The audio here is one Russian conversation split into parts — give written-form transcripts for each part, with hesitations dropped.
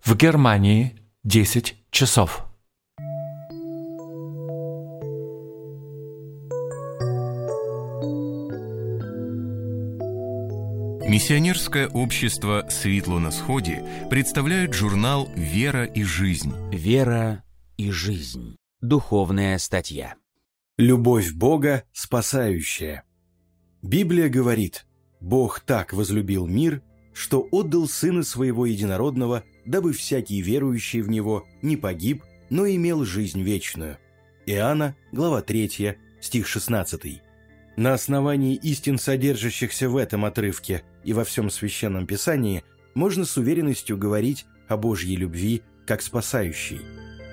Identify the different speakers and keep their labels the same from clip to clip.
Speaker 1: В Германии 10 часов.
Speaker 2: Миссионерское общество «Светло на сходе» представляет журнал «Вера и жизнь».
Speaker 3: Вера и жизнь. Духовная статья.
Speaker 4: Любовь Бога спасающая. Библия говорит: «Бог так возлюбил мир, что отдал Сына Своего Единородного, дабы всякий верующий в Него не погиб, но имел жизнь вечную». Иоанна, глава 3, стих 16. На основании истин, содержащихся в этом отрывке и во всем Священном Писании, можно с уверенностью говорить о Божьей любви как спасающей.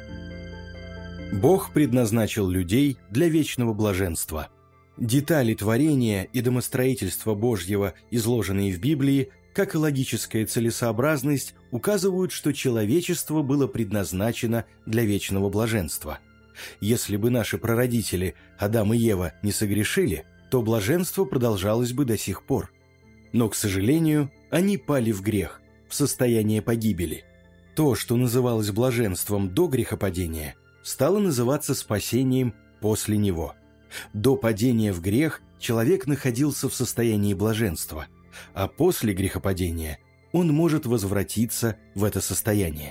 Speaker 4: Бог предназначил людей для вечного блаженства. Детали творения и домостроительства Божьего, изложенные в Библии, как и логическая целесообразность, указывают, что человечество было предназначено для вечного блаженства. Если бы наши прародители, Адам и Ева, не согрешили, то блаженство продолжалось бы до сих пор. Но, к сожалению, они пали в грех, в состояние погибели. То, что называлось блаженством до грехопадения, стало называться спасением после него. До падения в грех человек находился в состоянии блаженства, а после грехопадения он может возвратиться в это состояние.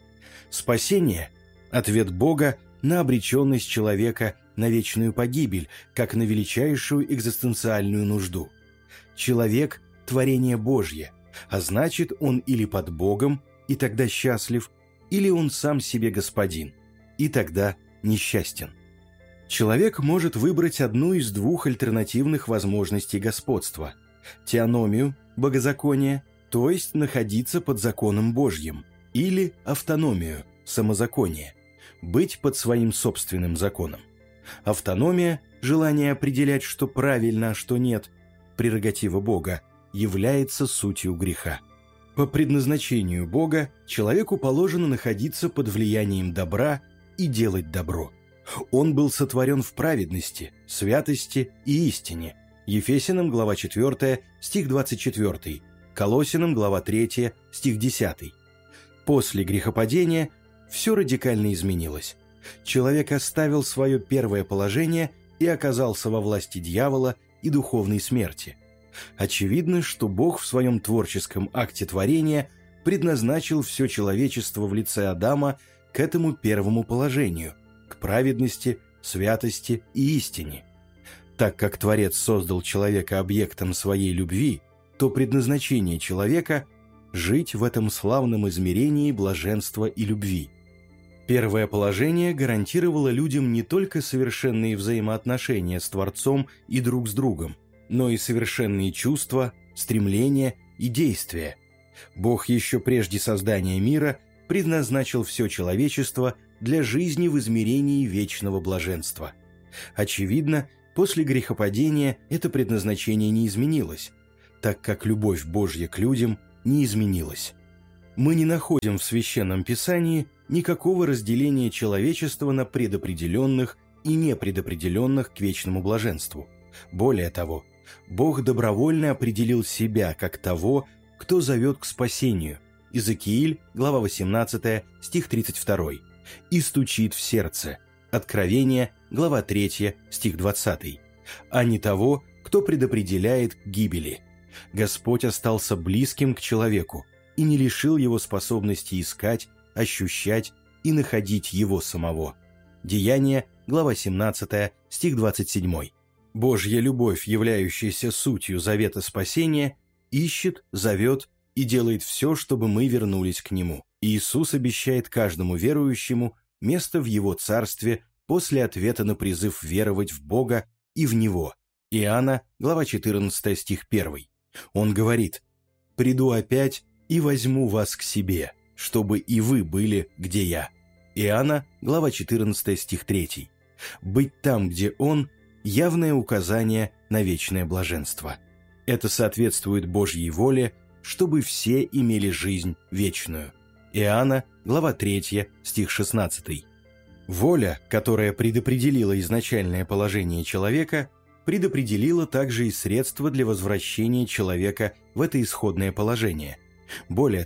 Speaker 4: Спасение – ответ Бога на обреченность человека на вечную погибель, как на величайшую экзистенциальную нужду. Человек – творение Божье, а значит, он или под Богом, и тогда счастлив, или он сам себе господин, и тогда несчастен. Человек может выбрать одну из двух альтернативных возможностей господства – теономию, богозаконие, то есть находиться под законом Божьим, или автономию, самозаконие, быть под своим собственным законом. Автономия, желание определять, что правильно, а что нет, прерогатива Бога, является сутью греха. По предназначению Бога человеку положено находиться под влиянием добра и делать добро. Он был сотворен в праведности, святости и истине. Ефесянам, глава 4, стих 24, Колоссянам, глава 3, стих 10. После грехопадения все радикально изменилось. Человек оставил свое первое положение и оказался во власти дьявола и духовной смерти. Очевидно, что Бог в своем творческом акте творения предназначил все человечество в лице Адама к этому первому положению, к праведности, святости и истине. Так как Творец создал человека объектом своей любви, то предназначение человека – жить в этом славном измерении блаженства и любви. Первое положение гарантировало людям не только совершенные взаимоотношения с Творцом и друг с другом, но и совершенные чувства, стремления и действия. Бог еще прежде создания мира предназначил все человечество для жизни в измерении вечного блаженства. Очевидно, после грехопадения это предназначение не изменилось, так как любовь Божья к людям не изменилась. Мы не находим в Священном Писании никакого разделения человечества на предопределенных и непредопределенных к вечному блаженству. Более того, Бог добровольно определил себя как того, кто зовет к спасению. Иезекииль, глава 18, стих 32, и стучит в сердце. Откровение, глава 3, стих 20, а не того, кто предопределяет к гибели. Господь остался близким к человеку и не лишил его способности искать, ощущать и находить его самого. Деяния, глава 17, стих 27. Божья любовь, являющаяся сутью завета спасения, ищет, зовет и делает все, чтобы мы вернулись к Нему. Иисус обещает каждому верующему место в Его Царстве после ответа на призыв веровать в Бога и в Него. Иоанна, глава 14, стих 1. Он говорит: «Приду опять и возьму вас к себе, чтобы и вы были, где я». Иоанна, глава 14, стих 3. Быть там, где Он – явное указание на вечное блаженство. Это соответствует Божьей воле, чтобы все имели жизнь вечную. Иоанна, глава 3, стих 16. Воля, которая предопределила изначальное положение человека, предопределила также и средства для возвращения человека в это исходное положение. Более того,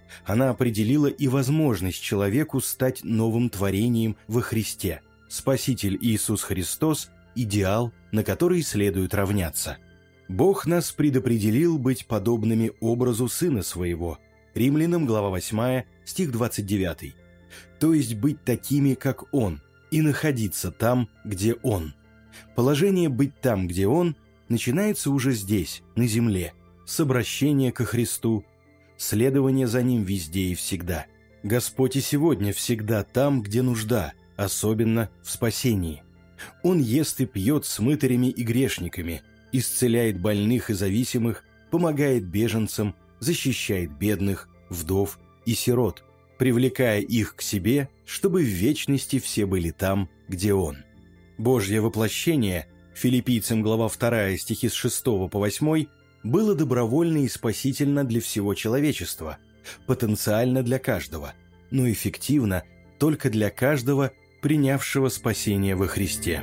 Speaker 4: Она определила и возможность человеку стать новым творением во Христе. Спаситель Иисус Христос – идеал, на который следует равняться. Бог нас предопределил быть подобными образу Сына Своего. Римлянам, глава 8, стих 29. То есть быть такими, как Он, и находиться там, где Он. Положение «быть там, где Он» начинается уже здесь, на земле, с обращения ко Христу, следование за Ним везде и всегда. Господь и сегодня всегда там, где нужда, особенно в спасении. Он ест и пьет с мытарями и грешниками, исцеляет больных и зависимых, помогает беженцам, защищает бедных, вдов и сирот, привлекая их к себе, чтобы в вечности все были там, где Он. Божье воплощение, Филиппийцам глава 2, стихи с 6 по 8, было добровольно и спасительно для всего человечества, потенциально для каждого, но эффективно только для каждого, принявшего спасение во Христе.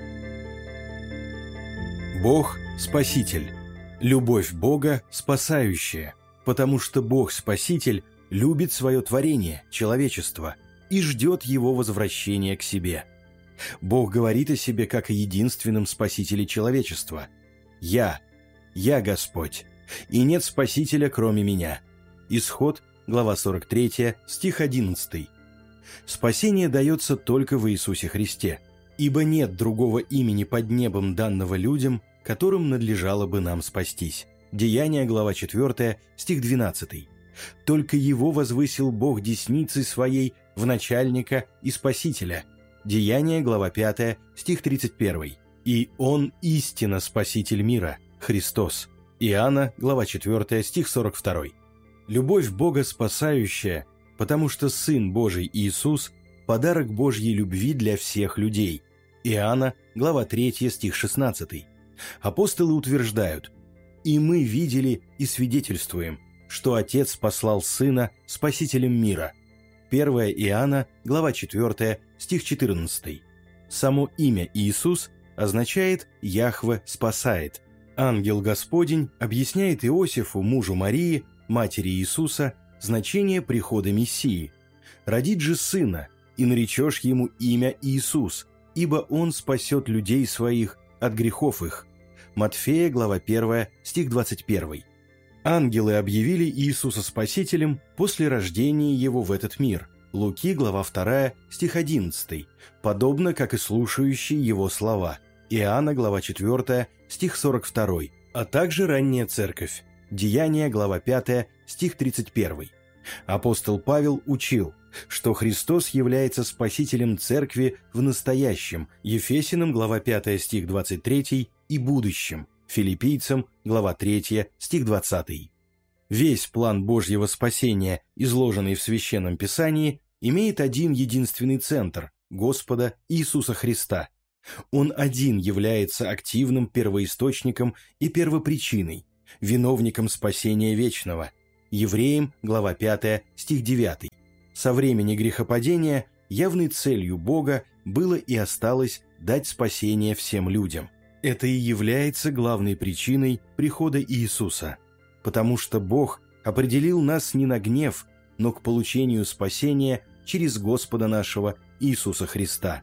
Speaker 4: Бог – Спаситель. Любовь Бога – спасающая, потому что Бог-Спаситель любит свое творение, человечество, и ждет его возвращения к себе. Бог говорит о себе как о единственном Спасителе человечества. «Я Господь, и нет Спасителя, кроме Меня». Исход, глава 43, стих 11. Спасение дается только в Иисусе Христе, ибо нет другого имени под небом, данного людям, которым надлежало бы нам спастись. Деяния, глава 4, стих 12. Только Его возвысил Бог десницей Своей в начальника и Спасителя. Деяния, глава 5, стих 31. И Он истинно Спаситель мира, Христос. Иоанна, глава 4, стих 42. Любовь Бога спасающая, потому что Сын Божий Иисус – подарок Божьей любви для всех людей. Иоанна, глава 3, стих 16. Апостолы утверждают: «И мы видели и свидетельствуем, что Отец послал Сына Спасителем мира». 1 Иоанна, глава 4, стих 14. Само имя Иисус означает «Яхве спасает». Ангел Господень объясняет Иосифу, мужу Марии, матери Иисуса, значение прихода Мессии. «Родит же сына, и наречешь ему имя Иисус, ибо он спасет людей своих от грехов их». Матфея, глава 1, стих 21. Ангелы объявили Иисуса Спасителем после рождения Его в этот мир. Луки, глава 2, стих 11, подобно как и слушающие Его слова. Иоанна, глава 4, стих 42, а также ранняя церковь. Деяния, глава 5, стих 31. Апостол Павел учил, что Христос является Спасителем церкви в настоящем, Ефесянам, глава 5, стих 23, и будущем, Филиппийцам, глава 3, стих 20. Весь план Божьего спасения, изложенный в Священном Писании, имеет один единственный центр – Господа Иисуса Христа. Он один является активным первоисточником и первопричиной, виновником спасения вечного. Евреям, глава 5, стих 9. Со времени грехопадения явной целью Бога было и осталось дать спасение всем людям. Это и является главной причиной прихода Иисуса, потому что Бог определил нас не на гнев, но к получению спасения через Господа нашего Иисуса Христа.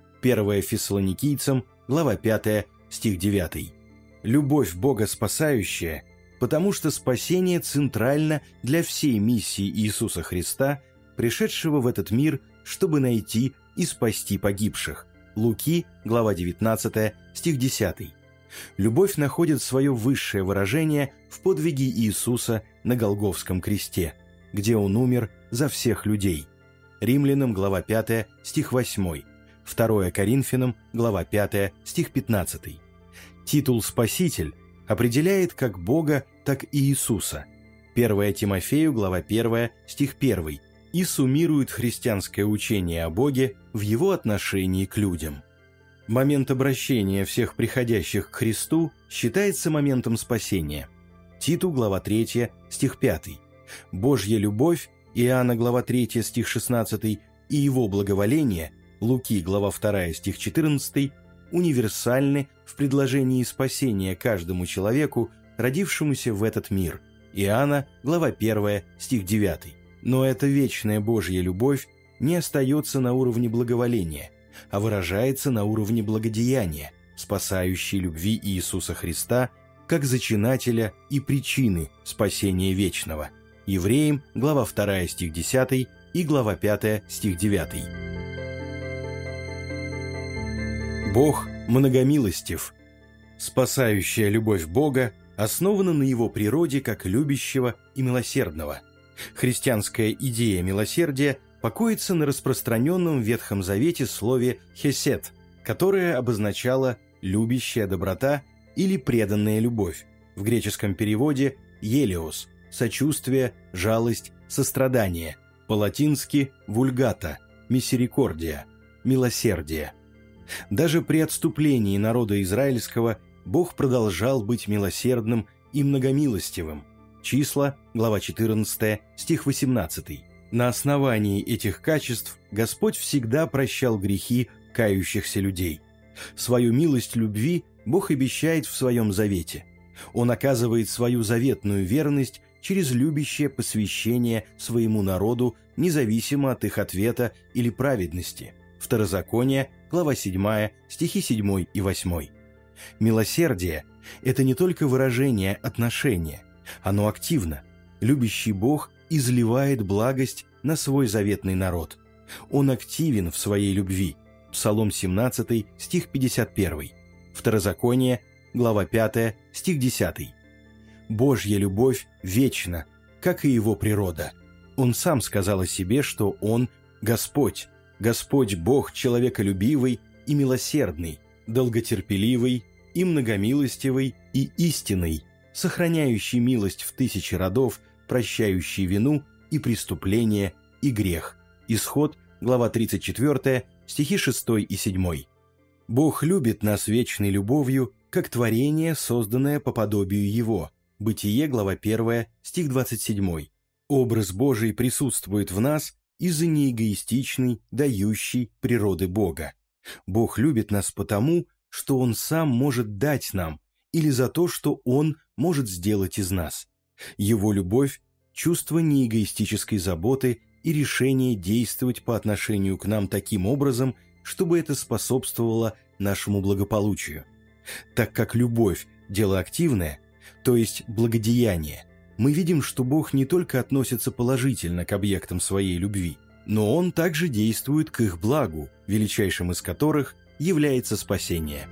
Speaker 4: 1 Фессалоникийцам, глава 5, стих 9. Любовь Бога спасающая, потому что спасение центрально для всей миссии Иисуса Христа, пришедшего в этот мир, чтобы найти и спасти погибших. Луки, глава 19, стих 10. Любовь находит свое высшее выражение в подвиге Иисуса на Голгофском кресте, где Он умер за всех людей. Римлянам, глава 5, стих 8. 2 Коринфянам, глава 5, стих 15. Титул «Спаситель» определяет как Бога, так и Иисуса. 1 Тимофею, глава 1, стих 1, и суммирует христианское учение о Боге в Его отношении к людям. Момент обращения всех приходящих к Христу считается моментом спасения. Титу, глава 3, стих 5. Божья любовь, Иоанна, глава 3, стих 16, и Его благоволение, Луки, глава 2, стих 14, универсальны в предложении спасения каждому человеку, родившемуся в этот мир. Иоанна, глава 1, стих 9. Но эта вечная Божья любовь не остается на уровне благоволения, а выражается на уровне благодеяния, спасающей любви Иисуса Христа как зачинателя и причины спасения вечного. Евреям, глава 2, стих 10 и глава 5, стих 9. Бог многомилостив. Спасающая любовь Бога основана на Его природе как любящего и милосердного. Христианская идея милосердия покоится на распространенном в Ветхом Завете слове «хесед», которое обозначало «любящая доброта» или «преданная любовь», в греческом переводе «елеос» – «сочувствие», «жалость», «сострадание», по-латински «вульгата», «миссерикордия», «милосердие». Даже при отступлении народа израильского Бог продолжал быть милосердным и многомилостивым. Числа, глава 14, стих 18. На основании этих качеств Господь всегда прощал грехи кающихся людей. Свою милость любви Бог обещает в Своем завете. Он оказывает свою заветную верность через любящее посвящение своему народу, независимо от их ответа или праведности. Второзаконие, глава 7, стихи 7 и 8. Милосердие – это не только выражение отношения, оно активно. Любящий Бог изливает благость на свой заветный народ. Он активен в своей любви. Псалом 17, стих 51. Второзаконие, глава 5, стих 10. Божья любовь вечна, как и Его природа. Он сам сказал о себе, что Он – Господь, Господь Бог человеколюбивый и милосердный, долготерпеливый и многомилостивый и истинный, сохраняющий милость в 1000 родов, прощающий вину и преступление и грех. Исход, глава 34, стихи 6 и 7. Бог любит нас вечной любовью, как творение, созданное по подобию Его. Бытие, глава 1, стих 27. Образ Божий присутствует в нас из-за неэгоистичной, дающей природы Бога. Бог любит нас потому, что Он сам может дать нам, или за то, что Он может сделать из нас. Его любовь – чувство неэгоистической заботы и решение действовать по отношению к нам таким образом, чтобы это способствовало нашему благополучию. Так как любовь – дело активное, то есть благодеяние, мы видим, что Бог не только относится положительно к объектам своей любви, но Он также действует к их благу, величайшим из которых является спасение.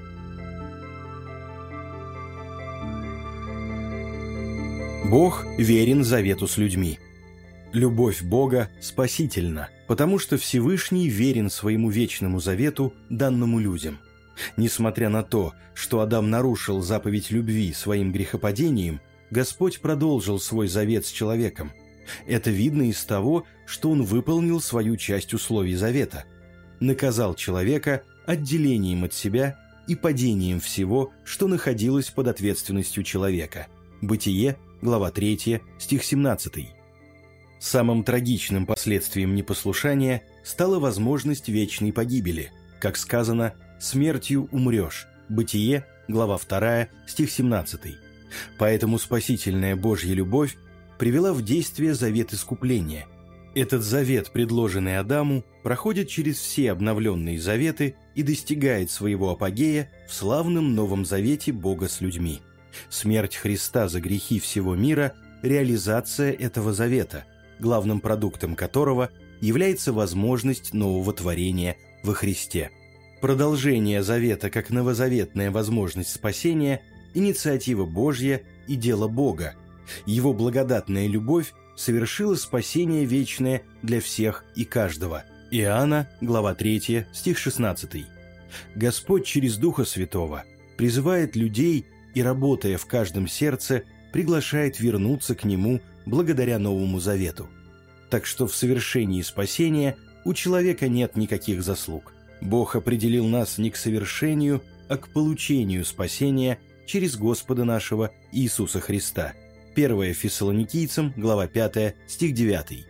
Speaker 4: Бог верен завету с людьми. Любовь Бога спасительна, потому что Всевышний верен своему вечному завету, данному людям. Несмотря на то, что Адам нарушил заповедь любви своим грехопадением, Господь продолжил свой завет с человеком. Это видно из того, что Он выполнил свою часть условий завета. Наказал человека отделением от себя и падением всего, что находилось под ответственностью человека. Бытие, глава 3, стих 17. Самым трагичным последствием непослушания стала возможность вечной погибели. Как сказано, «смертью умрешь». Бытие, глава 2, стих 17. Поэтому спасительная Божья любовь привела в действие завет искупления. Этот завет, предложенный Адаму, проходит через все обновленные заветы и достигает своего апогея в славном Новом Завете Бога с людьми. Смерть Христа за грехи всего мира – реализация этого завета, главным продуктом которого является возможность нового творения во Христе. Продолжение завета как новозаветная возможность спасения – инициатива Божья и дело Бога. Его благодатная любовь совершила спасение вечное для всех и каждого. Иоанна, глава 3, стих 16. Господь через Духа Святого призывает людей и, работая в каждом сердце, приглашает вернуться к Нему благодаря Новому Завету. Так что в совершении спасения у человека нет никаких заслуг. Бог определил нас не к совершению, а к получению спасения через Господа нашего Иисуса Христа. 1 Фессалоникийцам, глава 5, стих 9.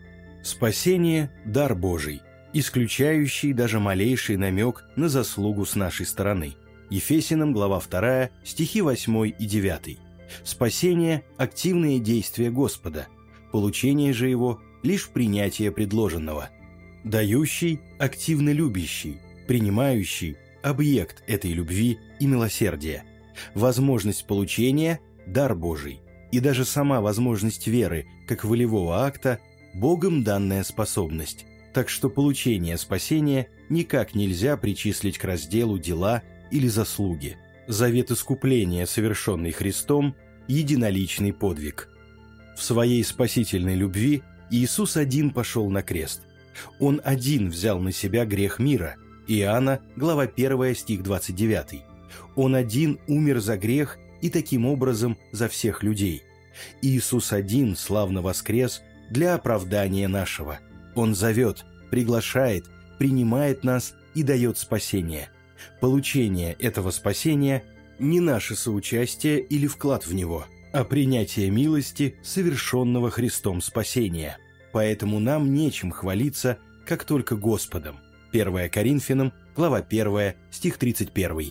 Speaker 4: Спасение – дар Божий, исключающий даже малейший намек на заслугу с нашей стороны. Ефесянам, глава 2, стихи 8 и 9. Спасение – активные действия Господа. получение же его – лишь принятие предложенного. Дающий – активно любящий, принимающий – объект этой любви и милосердия. Возможность получения – дар Божий, и даже сама возможность веры, как волевого акта – Богом данная способность, так что получение спасения никак нельзя причислить к разделу дела или заслуги. Завет искупления, совершенный Христом, единоличный подвиг. В своей спасительной любви Иисус один пошел на крест. Он один взял на себя грех мира. Иоанна, глава 1, стих 29. Он один умер за грех и таким образом за всех людей. Иисус один славно воскрес для оправдания нашего. Он зовет, приглашает, принимает нас и дает спасение. Получение этого спасения – не наше соучастие или вклад в него, а принятие милости, совершенного Христом спасения. Поэтому нам нечем хвалиться, как только Господом. 1 Коринфянам, глава 1, стих 31.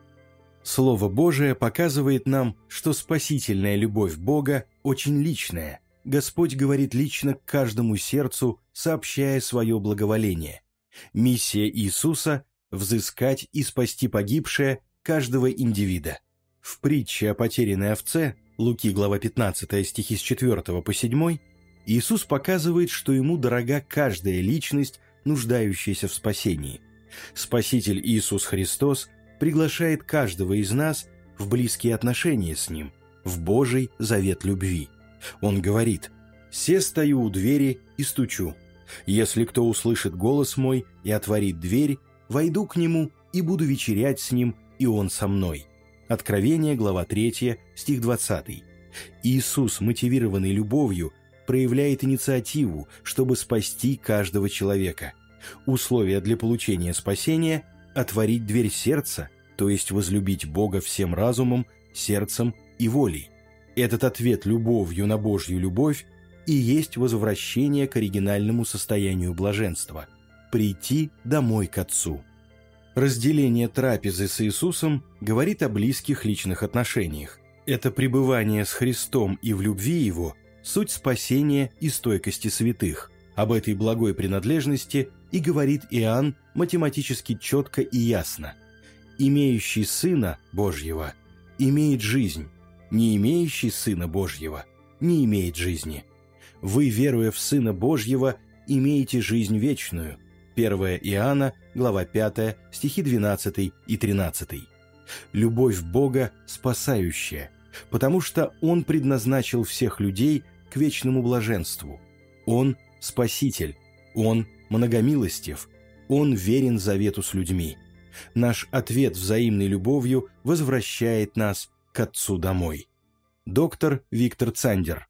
Speaker 4: Слово Божие показывает нам, что спасительная любовь Бога очень личная. Господь говорит лично к каждому сердцу, сообщая свое благоволение. Миссия Иисуса – взыскать и спасти погибшее каждого индивида. В притче о потерянной овце, Луки, глава 15, стихи с 4 по 7, Иисус показывает, что ему дорога каждая личность, нуждающаяся в спасении. Спаситель Иисус Христос приглашает каждого из нас в близкие отношения с Ним, в Божий завет любви. Он говорит: «Се стою у двери и стучу. Если кто услышит голос мой и отворит дверь, войду к нему и буду вечерять с ним, и он со мной». Откровение, глава 3, стих 20. Иисус, мотивированный любовью, проявляет инициативу, чтобы спасти каждого человека. Условие для получения спасения – отворить дверь сердца, то есть возлюбить Бога всем разумом, сердцем и волей. Этот ответ любовью на Божью любовь и есть возвращение к оригинальному состоянию блаженства – прийти домой к Отцу. Разделение трапезы с Иисусом говорит о близких личных отношениях. Это пребывание с Христом и в любви Его – суть спасения и стойкости святых. Об этой благой принадлежности и говорит Иоанн математически четко и ясно. «Имеющий Сына Божьего имеет жизнь, не имеющий Сына Божьего не имеет жизни. Вы, веруя в Сына Божьего, имеете жизнь вечную». 1 Иоанна, глава 5, стихи 12 и 13. Любовь Бога спасающая, потому что Он предназначил всех людей к вечному блаженству. Он – Спаситель, Он многомилостив, Он верен завету с людьми. Наш ответ взаимной любовью возвращает нас к Отцу домой. Доктор Виктор Цандер.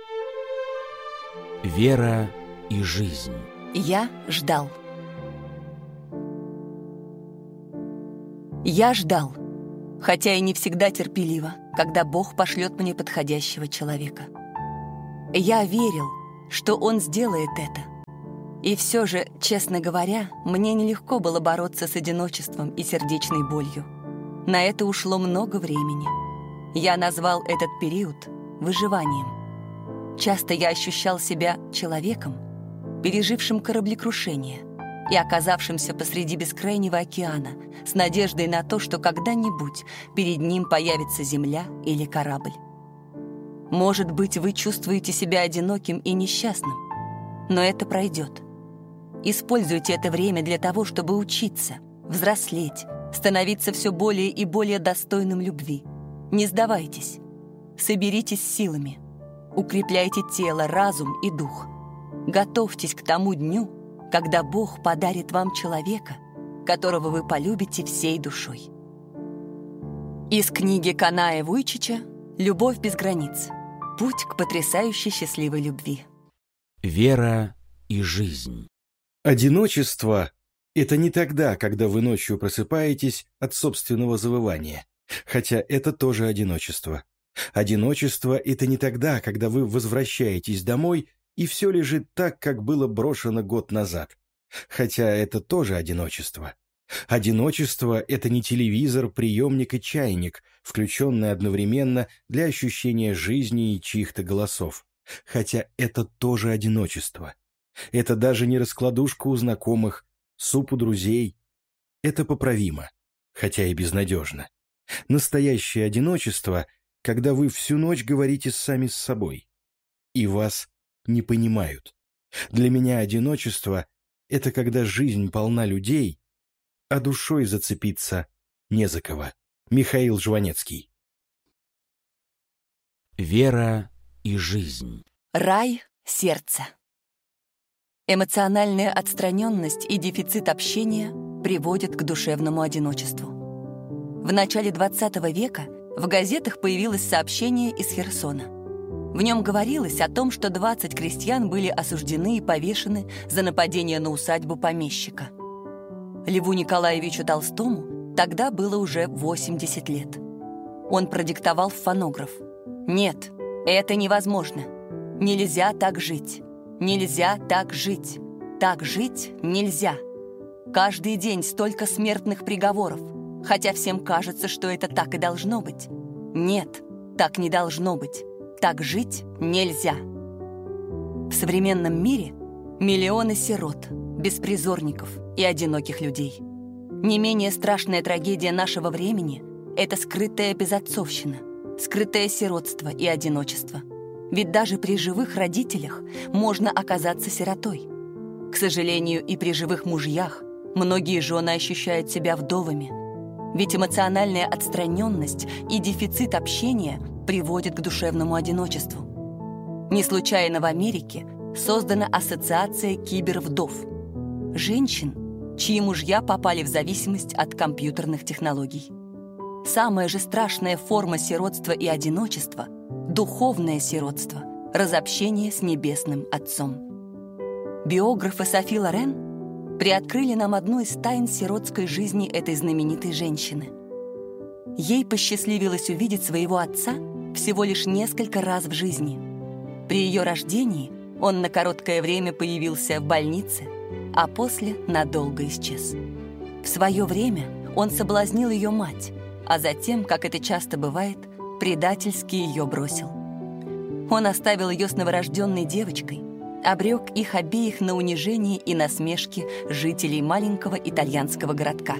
Speaker 3: Вера и жизнь.
Speaker 5: Я ждал. Я ждал, хотя и не всегда терпеливо, когда Бог пошлет мне подходящего человека. Я верил, что Он сделает это. И все же, честно говоря, мне нелегко было бороться с одиночеством и сердечной болью. На это ушло много времени. Я назвал этот период выживанием. Часто я ощущал себя человеком, пережившим кораблекрушение и оказавшимся посреди бескрайнего океана с надеждой на то, что когда-нибудь перед ним появится земля или корабль. Может быть, вы чувствуете себя одиноким и несчастным, но это пройдет. Используйте это время для того, чтобы учиться, взрослеть, становиться все более и более достойным любви. Не сдавайтесь. Соберитесь силами. Укрепляйте тело, разум и дух. Готовьтесь к тому дню, когда Бог подарит вам человека, которого вы полюбите всей душой. Из книги Каная Вуйчича «Любовь без границ. Путь к потрясающе счастливой любви».
Speaker 3: Вера и жизнь.
Speaker 4: Одиночество – это не тогда, когда вы ночью просыпаетесь от собственного завывания, хотя это тоже одиночество. Одиночество – это не тогда, когда вы возвращаетесь домой и все лежит так, как было брошено год назад, хотя это тоже одиночество. Одиночество – это не телевизор, приемник и чайник, включенные одновременно для ощущения жизни и чьих-то голосов. хотя это тоже одиночество. Это даже не раскладушка у знакомых, суп у друзей. Это поправимо, хотя и безнадежно. Настоящее одиночество, когда вы всю ночь говорите сами с собой, и вас не понимают. Для меня одиночество — это когда жизнь полна людей, а душой зацепиться не за кого. Михаил Жванецкий.
Speaker 3: Вера и жизнь.
Speaker 5: Рай сердца. Эмоциональная отстраненность и дефицит общения приводят к душевному одиночеству. В начале XX века в газетах появилось сообщение из Херсона. В нем говорилось о том, что 20 крестьян были осуждены и повешены за нападение на усадьбу помещика. Льву Николаевичу Толстому тогда было уже 80 лет. Он продиктовал в фонограф: «Нет, это невозможно. Нельзя так жить. Нельзя так жить. Так жить нельзя. Каждый день столько смертных приговоров, хотя всем кажется, что это так и должно быть. Нет, так не должно быть. Так жить нельзя». В современном мире миллионы сирот, беспризорников и одиноких людей. Не менее страшная трагедия нашего времени — это скрытая безотцовщина, скрытое сиротство и одиночество. Ведь даже при живых родителях можно оказаться сиротой. К сожалению, и при живых мужьях многие жены ощущают себя вдовами. Ведь эмоциональная отстраненность и дефицит общения приводят к душевному одиночеству. Не случайно в Америке создана ассоциация кибервдов — женщин, чьи мужья попали в зависимость от компьютерных технологий. Самая же страшная форма сиротства и одиночества — духовное сиротство, разобщение с Небесным Отцом. Биографы Софи Лорен приоткрыли нам одну из тайн сиротской жизни этой знаменитой женщины. Ей посчастливилось увидеть своего отца всего лишь несколько раз в жизни. При ее рождении он на короткое время появился в больнице, а после надолго исчез. В свое время он соблазнил ее мать, а затем, как это часто бывает, предательски ее бросил. Он оставил ее с новорожденной девочкой, обрек их обеих на унижение и насмешки жителей маленького итальянского городка.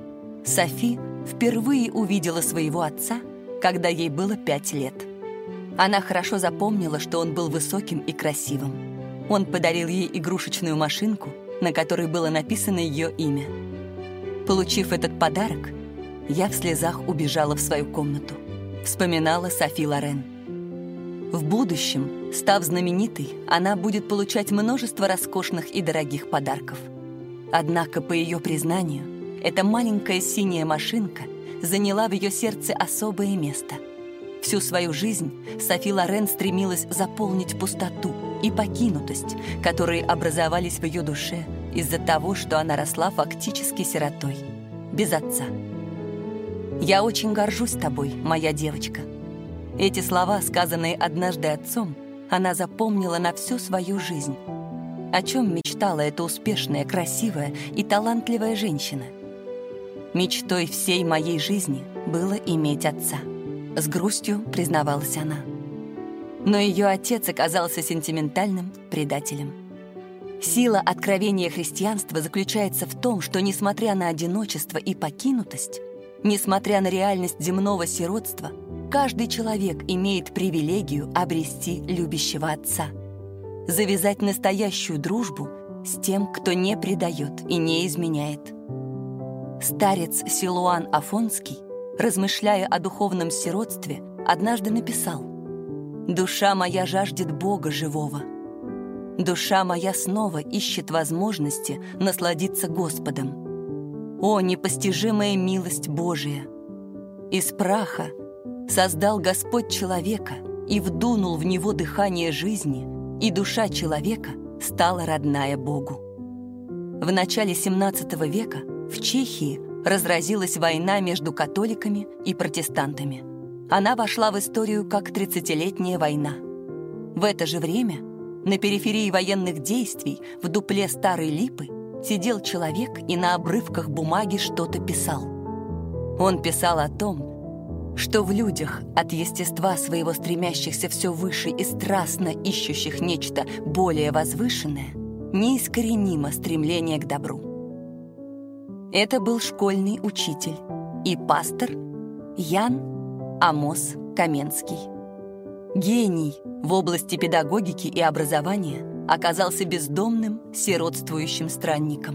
Speaker 5: Софи впервые увидела своего отца, когда ей было 5 лет. Она хорошо запомнила, что он был высоким и красивым. Он подарил ей игрушечную машинку, на которой было написано ее имя. Получив этот подарок, я в слезах убежала в свою комнату. Вспоминала Софи Лорен. В будущем, став знаменитой, она будет получать множество роскошных и дорогих подарков. Однако, по ее признанию, эта маленькая синяя машинка заняла в ее сердце особое место. Всю свою жизнь Софи Лорен стремилась заполнить пустоту и покинутость, которые образовались в ее душе из-за того, что она росла фактически сиротой, без отца. «Я очень горжусь тобой, моя девочка». Эти слова, сказанные однажды отцом, она запомнила на всю свою жизнь. О чем мечтала эта успешная, красивая и талантливая женщина? «Мечтой всей моей жизни было иметь отца», — с грустью признавалась она. Но ее отец оказался сентиментальным предателем. Сила откровения христианства заключается в том, что, несмотря на одиночество и покинутость, несмотря на реальность земного сиротства, каждый человек имеет привилегию обрести любящего отца, завязать настоящую дружбу с тем, кто не предает и не изменяет. Старец Силуан Афонский, размышляя о духовном сиротстве, однажды написал: «Душа моя жаждет Бога живого. Душа моя снова ищет возможности насладиться Господом. О, непостижимая милость Божия! Из праха создал Господь человека и вдунул в него дыхание жизни, и душа человека стала родная Богу». В начале XVII века в Чехии разразилась война между католиками и протестантами. Она вошла в историю как 30-летняя война. В это же время на периферии военных действий в дупле Старой Липы сидел человек и на обрывках бумаги что-то писал. Он писал о том, что в людях, от естества своего стремящихся все выше и страстно ищущих нечто более возвышенное, неискоренимо стремление к добру. Это был школьный учитель и пастор Ян Амос Каменский. Гений в области педагогики и образования оказался бездомным, сиротствующим странником.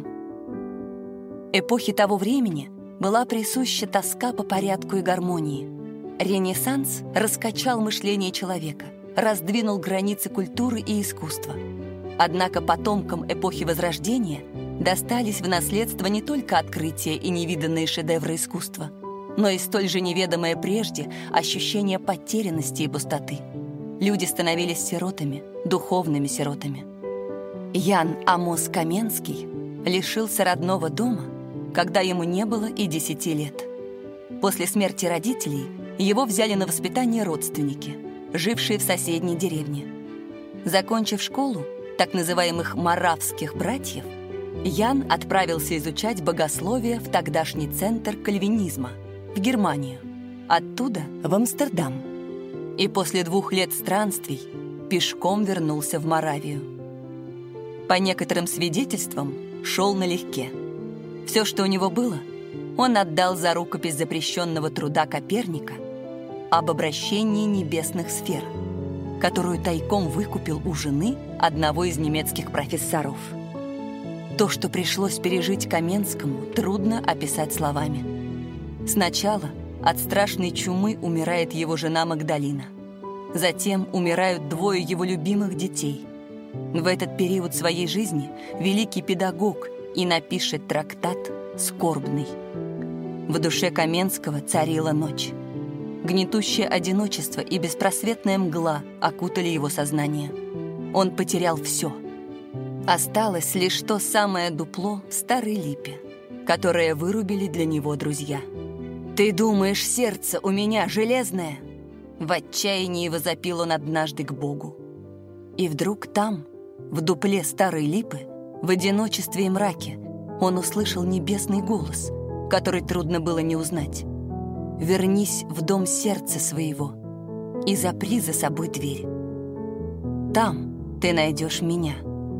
Speaker 5: Эпохе того времени была присуща тоска по порядку и гармонии. Ренессанс раскачал мышление человека, раздвинул границы культуры и искусства. Однако потомкам эпохи Возрождения достались в наследство не только открытия и невиданные шедевры искусства, но и столь же неведомое прежде ощущение потерянности и пустоты. Люди становились сиротами, духовными сиротами. Ян Амос Каменский лишился родного дома, когда ему не было и 10 лет. После смерти родителей его взяли на воспитание родственники, жившие в соседней деревне. Закончив школу так называемых моравских братьев, Ян отправился изучать богословие в тогдашний центр кальвинизма, в Германию, оттуда в Амстердам. И после 2 лет странствий пешком вернулся в Моравию. По некоторым свидетельствам, шел налегке. Все, что у него было, он отдал за рукопись запрещенного труда Коперника об обращении небесных сфер, которую тайком выкупил у жены одного из немецких профессоров. То, что пришлось пережить Каменскому, трудно описать словами. Сначала от страшной чумы умирает его жена Магдалина. Затем умирают 2 его любимых детей. В этот период своей жизни великий педагог и напишет трактат «Скорбный». В душе Каменского царила ночь. Гнетущее одиночество и беспросветная мгла окутали его сознание. Он потерял все. Осталось лишь то самое дупло в старой липе, которое вырубили для него друзья. «Ты думаешь, сердце у меня железное?» В отчаянии возопил он однажды к Богу. И вдруг там, в дупле старой липы, в одиночестве и мраке, он услышал небесный голос, который трудно было не узнать. «Вернись в дом сердца своего и запри за собой дверь. Там ты найдешь меня».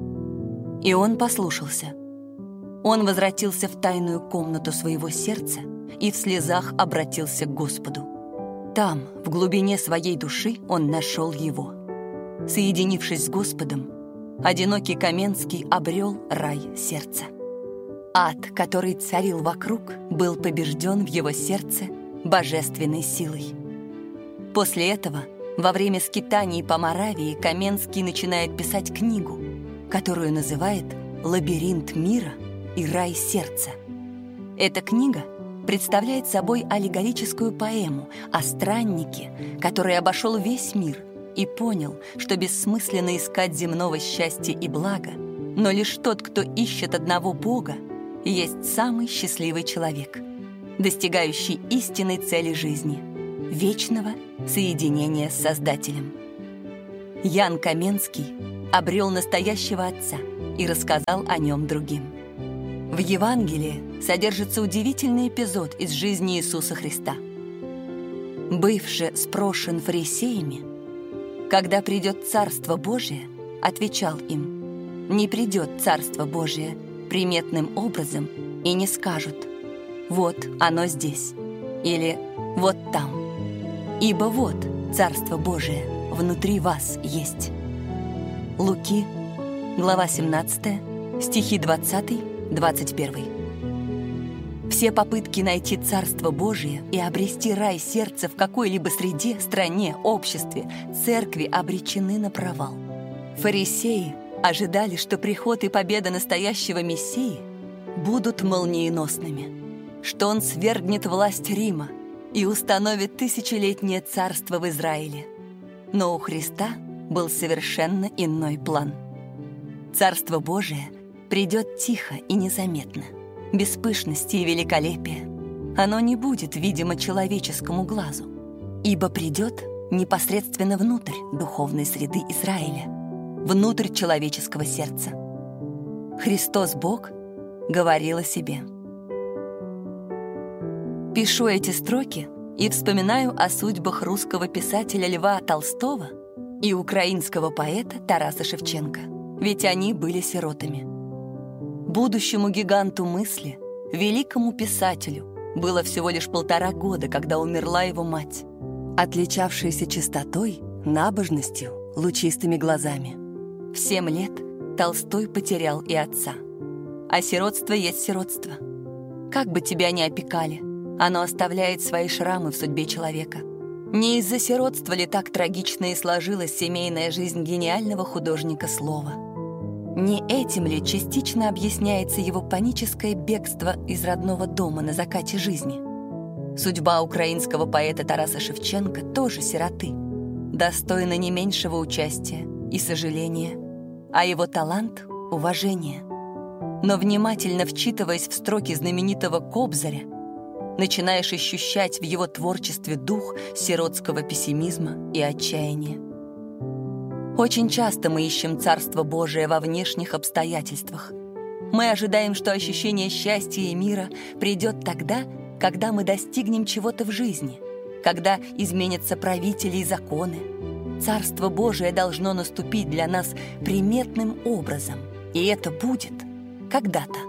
Speaker 5: И он послушался. Он возвратился в тайную комнату своего сердца и в слезах обратился к Господу. Там, в глубине своей души, он нашел его. Соединившись с Господом, одинокий Каменский обрел рай сердца. Ад, который царил вокруг, был побежден в его сердце божественной силой. После этого, во время скитаний по Моравии, Каменский начинает писать книгу, которую называет «Лабиринт мира и рай сердца». Эта книга представляет собой аллегорическую поэму о страннике, который обошел весь мир и понял, что бессмысленно искать земного счастья и блага, но лишь тот, кто ищет одного Бога, есть самый счастливый человек, достигающий истинной цели жизни — вечного соединения с Создателем. Ян Каменский обрел настоящего отца и рассказал о нем другим. В Евангелии содержится удивительный эпизод из жизни Иисуса Христа. Бывший спрошен фарисеями, когда придет Царство Божие, отвечал им: не придет Царство Божие приметным образом и не скажут: вот оно здесь, или вот там, ибо вот Царство Божие внутри вас есть. Луки, глава 17, стихи 20-21. Все попытки найти Царство Божие и обрести рай сердца в какой-либо среде, стране, обществе, церкви обречены на провал. Фарисеи ожидали, что приход и победа настоящего Мессии будут молниеносными, что он свергнет власть Рима и установит тысячелетнее царство в Израиле. Но у Христа был совершенно иной план. Царство Божие придет тихо и незаметно, без пышности и великолепия. Оно не будет видимо человеческому глазу, ибо придет непосредственно внутрь духовной среды Израиля, внутрь человеческого сердца. Христос Бог говорил о себе. Пишу эти строки, и вспоминаю о судьбах русского писателя Льва Толстого и украинского поэта Тараса Шевченко, ведь они были сиротами. Будущему гиганту мысли, великому писателю, было всего лишь 1,5 года, когда умерла его мать, отличавшаяся чистотой, набожностью, лучистыми глазами. В 7 лет Толстой потерял и отца. А сиротство есть сиротство. Как бы тебя ни опекали, оно оставляет свои шрамы в судьбе человека. Не из-за сиротства ли так трагично и сложилась семейная жизнь гениального художника слова? Не этим ли частично объясняется его паническое бегство из родного дома на закате жизни? Судьба украинского поэта Тараса Шевченко тоже сироты, достойна не меньшего участия и сожаления, а его талант — уважения. Но внимательно вчитываясь в строки знаменитого Кобзаря, начинаешь ощущать в его творчестве дух сиротского пессимизма и отчаяния. Очень часто мы ищем Царство Божие во внешних обстоятельствах. Мы ожидаем, что ощущение счастья и мира придет тогда, когда мы достигнем чего-то в жизни, когда изменятся правители и законы. Царство Божие должно наступить для нас приметным образом, и это будет когда-то.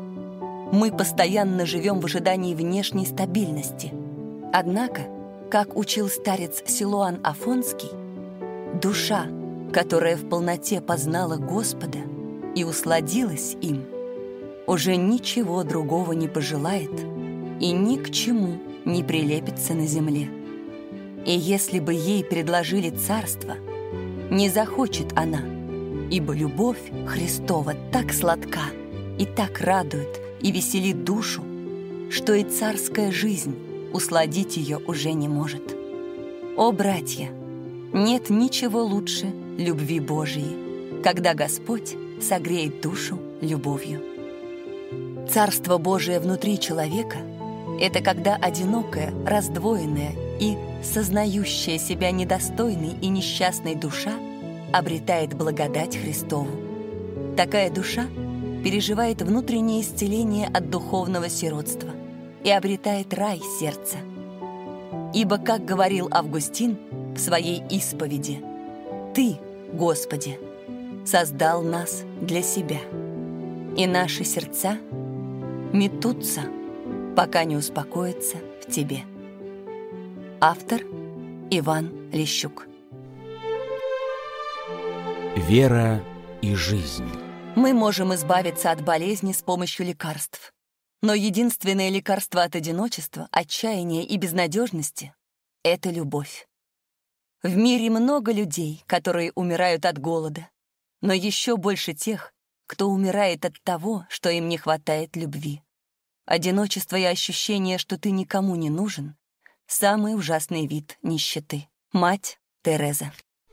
Speaker 5: Мы постоянно живем в ожидании внешней стабильности. Однако, как учил старец Силуан Афонский, душа, которая в полноте познала Господа и усладилась им, уже ничего другого не пожелает и ни к чему не прилепится на земле. И если бы ей предложили царство, не захочет она, ибо любовь Христова так сладка и так радует и веселит душу, что и царская жизнь усладить ее уже не может. О, братья, нет ничего лучше любви Божией, когда Господь согреет душу любовью. Царство Божие внутри человека — это когда одинокая, раздвоенная и сознающая себя недостойной и несчастной душа обретает благодать Христову. Такая душа переживает внутреннее исцеление от духовного сиротства и обретает рай сердца. Ибо, как говорил Августин в своей исповеди, «Ты, Господи, создал нас для Себя, и наши сердца метутся, пока не успокоятся в Тебе». Автор Иван Лещук.
Speaker 3: Вера и жизнь.
Speaker 5: Мы можем избавиться от болезни с помощью лекарств. Но единственное лекарство от одиночества, отчаяния и безнадежности — это любовь. В мире много людей, которые умирают от голода, но еще больше тех, кто умирает от того, что им не хватает любви. Одиночество и ощущение, что ты никому не нужен — самый ужасный вид нищеты. Мать Тереза.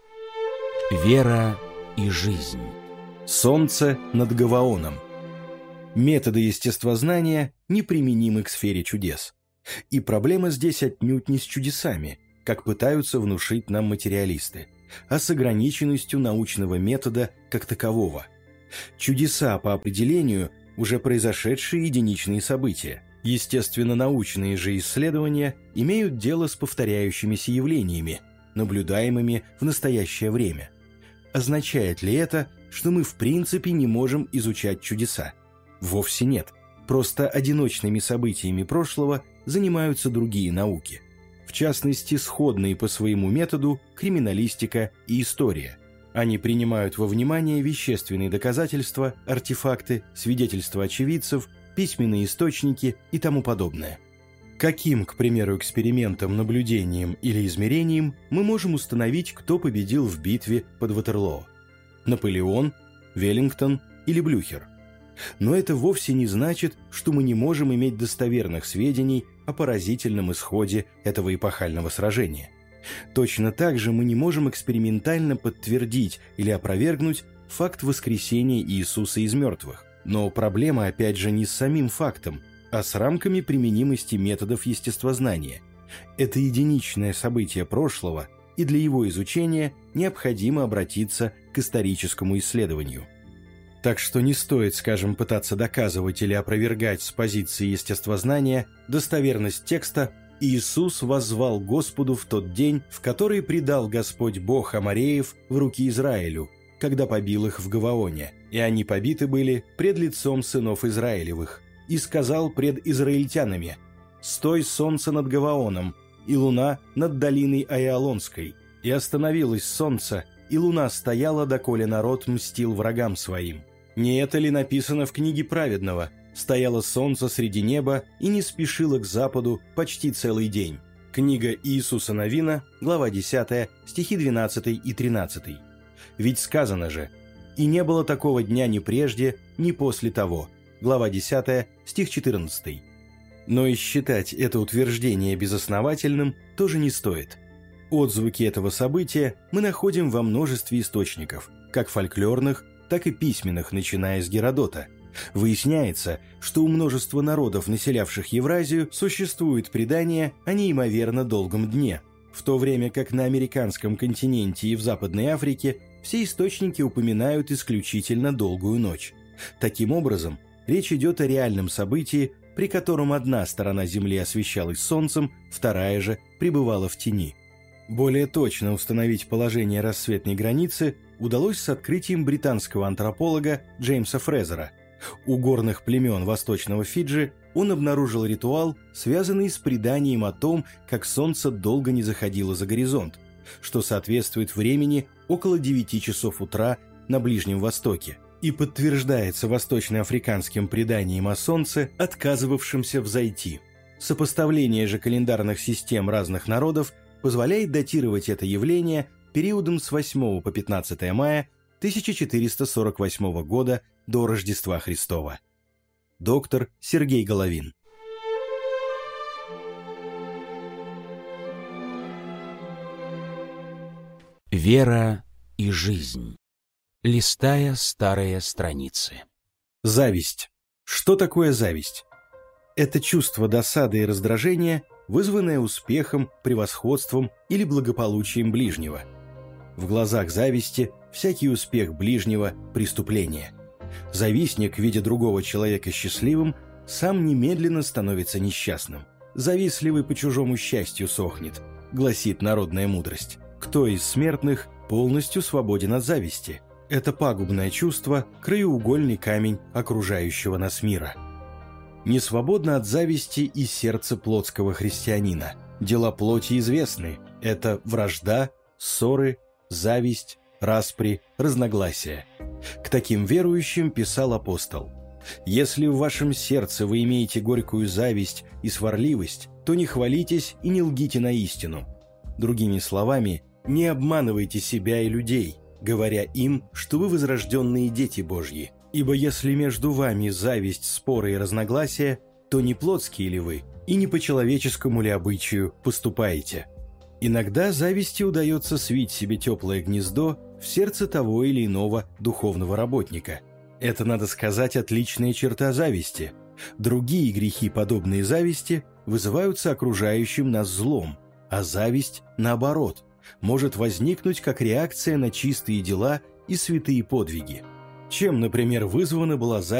Speaker 3: Вера и жизнь.
Speaker 4: Солнце над Гаваоном. Методы естествознания неприменимы к сфере чудес. И проблема здесь отнюдь не с чудесами, как пытаются внушить нам материалисты, а с ограниченностью научного метода как такового. Чудеса, по определению, уже произошедшие единичные события. Естественно-научные же исследования имеют дело с повторяющимися явлениями, наблюдаемыми в настоящее время. Означает ли это, что мы в принципе не можем изучать чудеса? Вовсе нет. Просто одиночными событиями прошлого занимаются другие науки. В частности, сходные по своему методу криминалистика и история. Они принимают во внимание вещественные доказательства, артефакты, свидетельства очевидцев, письменные источники и тому подобное. Каким, к примеру, экспериментом, наблюдением или измерением мы можем установить, кто победил в битве под Ватерлоо? Наполеон, Веллингтон или Блюхер? Но это вовсе не значит, что мы не можем иметь достоверных сведений о поразительном исходе этого эпохального сражения. Точно так же мы не можем экспериментально подтвердить или опровергнуть факт воскресения Иисуса из мертвых. Но проблема, опять же, не с самим фактом, а с рамками применимости методов естествознания. Это единичное событие прошлого, и для его изучения необходимо обратиться к историческому исследованию. Так что не стоит, пытаться доказывать или опровергать с позиции естествознания достоверность текста, Иисус воззвал Господу в тот день, в который предал Господь Бог Амореев в руки Израилю, когда побил их в Гаваоне, и они побиты были пред лицом сынов Израилевых, и сказал пред израильтянами: «Стой, солнце над Гаваоном, и луна над долиной Аиалонской». И остановилось солнце, и луна стояла, доколе народ мстил врагам своим. Не это ли написано в книге праведного? Стояло солнце среди неба и не спешило к западу почти целый день. Книга Иисуса Навина, глава 10, стихи 12 и 13. Ведь сказано же: «И не было такого дня ни прежде, ни после того». Глава 10, стих 14. Но и считать это утверждение безосновательным тоже не стоит. Отзвуки этого события мы находим во множестве источников, как фольклорных, так и письменных, начиная с Геродота. Выясняется, что у множества народов, населявших Евразию, существует предание о неимоверно долгом дне, в то время как на американском континенте и в Западной Африке все источники упоминают исключительно долгую ночь. Таким образом, речь идет о реальном событии, при котором одна сторона Земли освещалась солнцем, вторая же пребывала в тени. Более точно установить положение рассветной границы удалось с открытием британского антрополога Джеймса Фрезера. У горных племен Восточного Фиджи он обнаружил ритуал, связанный с преданием о том, как солнце долго не заходило за горизонт, что соответствует времени около 9 часов утра на Ближнем Востоке, и подтверждается восточноафриканским преданием о солнце, отказывавшемся взойти. Сопоставление же календарных систем разных народов позволяет датировать это явление периодом с 8 по 15 мая 1448 года до Рождества Христова. Доктор Сергей Головин.
Speaker 3: Вера и жизнь. Листая старые страницы.
Speaker 4: Зависть. Что такое зависть? Это чувство досады и раздражения, вызванное успехом, превосходством или благополучием ближнего. В глазах зависти всякий успех ближнего – преступление. Завистник, видя другого человека счастливым, сам немедленно становится несчастным. «Завистливый по чужому счастью сохнет», – гласит народная мудрость. Кто из смертных полностью свободен от зависти? Это пагубное чувство – краеугольный камень окружающего нас мира. Не свободно от зависти и сердце плотского христианина. Дела плоти известны – это вражда, ссоры, зависть, распри, разногласия. К таким верующим писал апостол: «Если в вашем сердце вы имеете горькую зависть и сварливость, то не хвалитесь и не лгите на истину». Другими словами, не обманывайте себя и людей, говоря им, что вы возрожденные дети Божьи. Ибо если между вами зависть, споры и разногласия, то не плотские ли вы, и не по человеческому ли обычаю поступаете? Иногда зависти удается свить себе теплое гнездо в сердце того или иного духовного работника. Это, надо сказать, отличная черта зависти. Другие грехи, подобные зависти, вызываются окружающим нас злом, а зависть, наоборот, может возникнуть как реакция на чистые дела и святые подвиги. Чем, например, вызвана была зависть